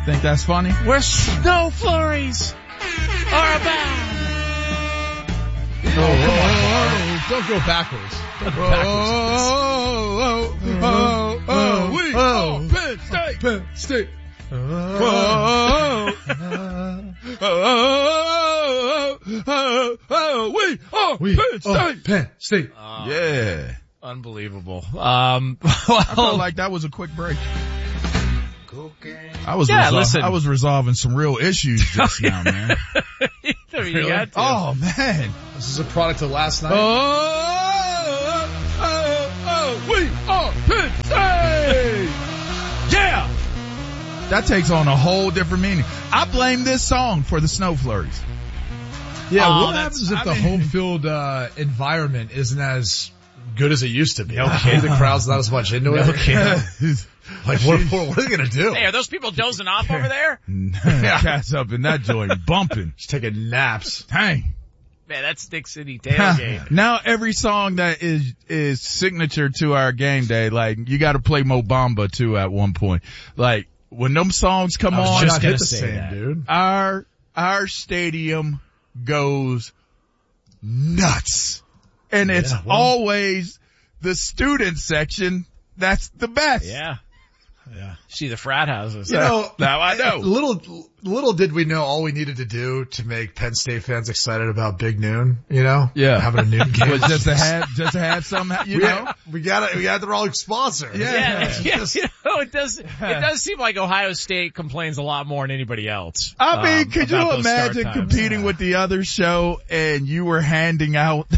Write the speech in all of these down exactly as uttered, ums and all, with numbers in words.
Think that's funny? Where snow flurries are abound. Oh, oh, oh, oh, don't go backwards. Don't go backwards. Oh, oh, oh, oh, oh, we are Penn State. Penn State. Oh, oh, oh, oh, oh, we are We Penn State. are Penn State. Uh, Yeah. Unbelievable. Um, well, I felt like that was a quick break. I was, Yeah, resol- listen. I was resolving some real issues just now, man. you Really? got to. Oh, man. This is a product of last night. Oh, oh, oh, we are Penn State. Yeah. That takes on a whole different meaning. I blame this song for the snow flurries. Yeah, Oh, what that's- happens if I the mean- home field uh, environment isn't as good as it used to be? Okay, the crowd's not as much into it. Okay. Like, what, what, what are they going to do? Hey, are those people dozing off over there? Cats up in that joint bumping. Just taking naps. Dang. Man, that's Stick City tailgate. Now every song that is is signature to our game day, like you got to play Mo Bamba too at one point. Like when them songs come I was on, just Not gonna hit the say same, that. dude. our our stadium goes nuts, and it's Yeah, well- always the student section that's the best. Yeah. Yeah. See the frat houses. You know, Now I know. Little, little did we know all we needed to do to make Penn State fans excited about Big Noon, you know? Yeah. Having a noon game. Was just to have just to have some, you we, know. we got it. We got the wrong sponsor. Yeah. Yeah, yeah, you know, it does, it does seem like Ohio State complains a lot more than anybody else. I mean, um, could you about those start imagine times. competing with the other show and you were handing out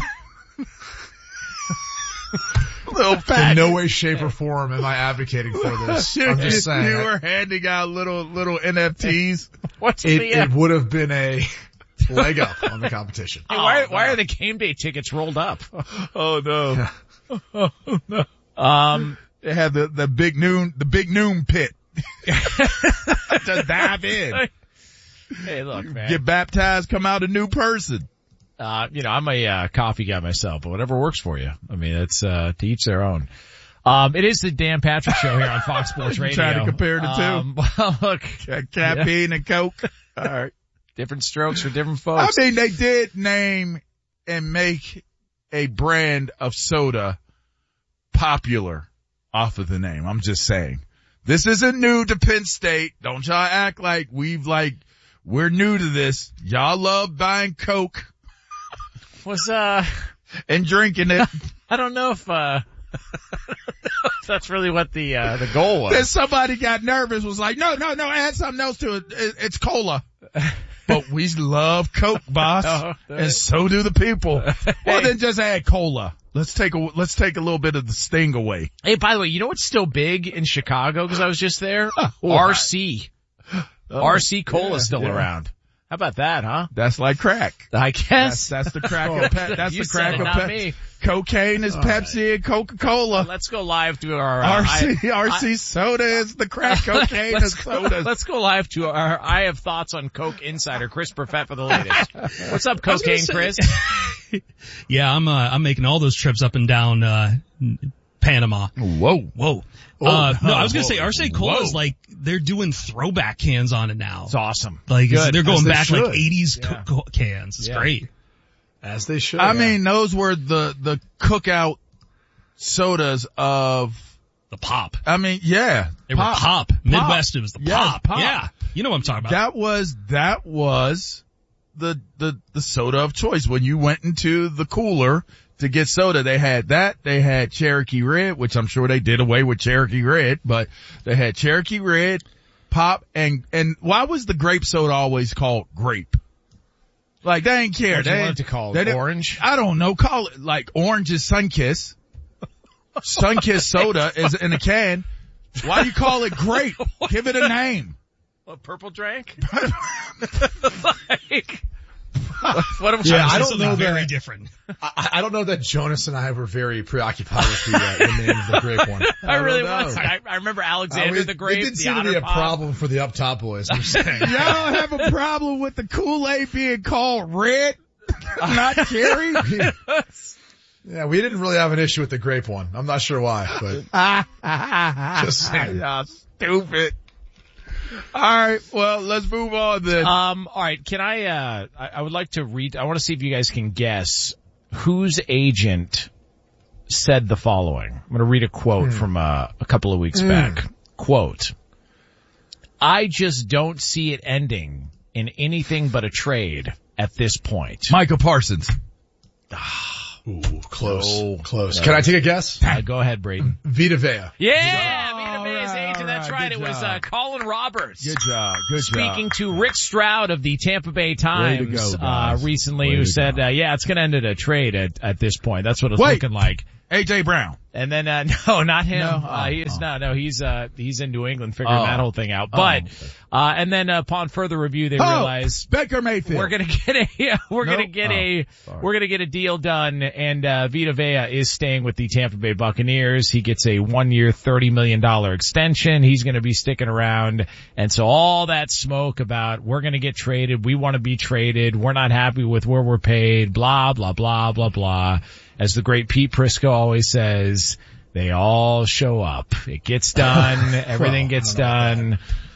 little In packets? no way, shape, or form am I advocating for this. I'm just saying. You were handing out little little N F Ts. What's it, the, uh, it would have been a leg up on the competition. hey, why, Oh, why no. are the game day tickets rolled up? Oh no! Um, They had the the big noon the big noon pit. Just dive in, hey, look, man. get baptized, come out a new person. Uh, you know, I'm a uh, coffee guy myself, but whatever works for you. I mean, it's uh, to each their own. Um, it is the Dan Patrick Show here on Fox Sports You Radio. trying to compare the two? Um, well, look, Caffeine and Coke. All right. different strokes for different I folks. mean, they did name and make a brand of soda popular off of the name. I'm just saying. This isn't new to Penn State. Don't y'all act like we've like, we're new to this. Y'all love buying Coke Was uh, and drinking it. I don't know if uh, if that's really what the uh the goal was. Then somebody got nervous, was like, no, no, no, add something else to it. it it's cola. But we love Coke, boss. Oh, And so do the people. Well, Hey. then just add cola. Let's take a, let's take a little bit of the sting away. Hey, by the way, you know what's still big in Chicago? Because I was just there. What? R C. Oh, R C Cola yeah, is still yeah. around. How about that, huh? That's like crack. I That's, guess. that's the crack of pe- that's You the said crack it, of not Pepsi. me. Cocaine is Pepsi and Coca-Cola. Let's go live to our uh, R C I- R C soda is the crack cocaine of let's, go, sodas. let's go live to our I Have Thoughts on Coke Insider, Chris Perfett for the latest. What's up, I was gonna Cocaine say- Chris? Yeah, I'm uh, I'm making all those trips up and down uh Panama. Whoa. Whoa. Oh, uh, no, I was whoa. gonna say R C Cola Whoa. is like they're doing throwback cans on it now. It's awesome. Like Good. they're going As they back like should. eighties Yeah. co- co- cans. It's Yeah. great. As they should. I mean, those were the, the cookout sodas of, The pop. I mean, yeah. They were pop. Midwest, it was the Yes, pop. pop. Yeah. You know what I'm talking about. That was, that was the, the, the soda of choice. When you went into the cooler to get soda, they had that. They had Cherokee Red, which I'm sure they did away with Cherokee Red, but they had Cherokee Red, pop, and, and why was the grape soda always called grape? Like, they ain't care. What do They you want ain't- it to call they it? didn't- Orange? I don't know. Call it like orange is Sunkiss. Sunkiss soda is in a can. Why do you call it grape? Give it a name. What, purple drank? like, what am Yeah, I don't Something know very that- different. I, I don't know that Jonas and I were very preoccupied with the, uh, the name of the grape one. I really don't know. was. I, I remember Uh, Alexander we- the Grape, it didn't the seem to Otter be a Pop. problem for the up top boys. I'm saying. Y'all have a problem with the Kool-Aid being called red, not cherry? Yeah, we didn't really have an issue with the grape one. I'm not sure why, but just saying. Y'all stupid. All right. Well, let's move on then. Um, all right. Can I, uh, I, I would like to read, I want to see if you guys can guess whose agent said the following. I'm going to read a quote mm. from uh, a couple of weeks mm. back. Quote, I just don't see it ending in anything but a trade at this point. Micah Parsons. Ooh, close. No, close. no. Can I take a guess? Uh, go ahead, Braden. Vita Vea. Yeah, Oh, Vita Vea's right, agent. right, That's right. good It was uh, job. Colin Roberts. Good job. Good Speaking job. to Rick Stroud of the Tampa Bay Way Times to go, uh, guys. recently, Way who to said, go. uh, yeah, it's going to end at a trade at, at this point. That's what it's Wait. looking like. A J Brown. And then, uh, no, not him. No? Uh, he is Oh. not, no, he's, uh, he's in New England figuring Oh. that whole thing out. Oh, But, okay. uh, and then uh, upon further review, they Oh, realize Baker Mayfield. we're gonna get a, we're Nope. gonna get Oh, a, sorry. we're gonna get a deal done, and, uh, Vita Vea is staying with the Tampa Bay Buccaneers. He gets a one year, thirty million dollars extension. He's gonna be sticking around. And so all that smoke about we're gonna get traded, we want to be traded, we're not happy with where we're paid, blah, blah, blah, blah, blah. As the great Pete Prisco always says, they all show up. It gets done. Everything gets done.